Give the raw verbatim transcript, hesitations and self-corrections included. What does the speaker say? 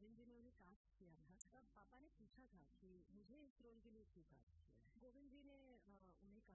गोविंद जी ने उन्हें कास्ट किया था तब पापा ने पूछा था कि मुझे इस रोल के लिए क्यों कास्ट किया। गोविंद जी ने उन्हें